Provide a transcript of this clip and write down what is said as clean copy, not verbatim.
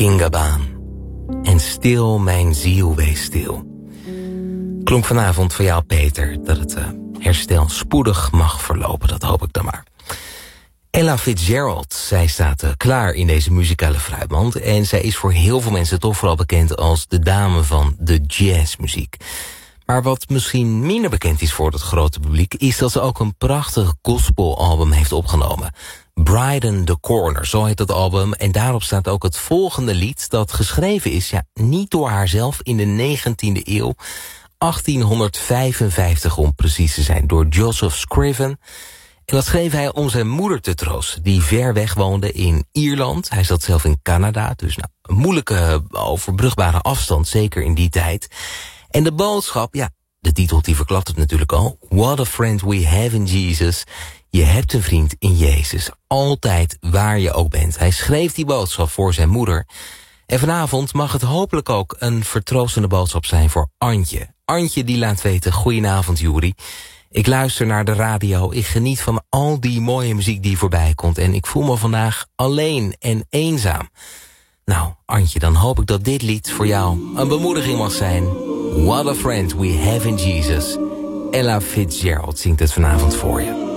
Kingabaan. En stil mijn ziel wees stil. Klonk vanavond voor jou, Peter, dat het herstel spoedig mag verlopen. Dat hoop ik dan maar. Ella Fitzgerald, zij staat klaar in deze muzikale fruitmand. En zij is voor heel veel mensen toch vooral bekend als de dame van de jazzmuziek. Maar wat misschien minder bekend is voor het grote publiek, is dat ze ook een prachtig gospelalbum heeft opgenomen. Brighten the Corner, zo heet dat album. En daarop staat ook het volgende lied dat geschreven is, ja, niet door haarzelf in de 19e eeuw. 1855 om precies te zijn, door Joseph Scriven. En dat schreef hij om zijn moeder te troosten, die ver weg woonde in Ierland. Hij zat zelf in Canada, dus nou, een moeilijke, overbrugbare afstand, zeker in die tijd. En de boodschap, ja, de titel die verklapt het natuurlijk al. What a friend we have in Jesus. Je hebt een vriend in Jezus, altijd waar je ook bent. Hij schreef die boodschap voor zijn moeder. En vanavond mag het hopelijk ook een vertroostende boodschap zijn voor Antje. Antje die laat weten, goedenavond Juri. Ik luister naar de radio, ik geniet van al die mooie muziek die voorbij komt. En ik voel me vandaag alleen en eenzaam. Nou, Antje, dan hoop ik dat dit lied voor jou een bemoediging mag zijn. What a friend we have in Jesus. Ella Fitzgerald zingt het vanavond voor je.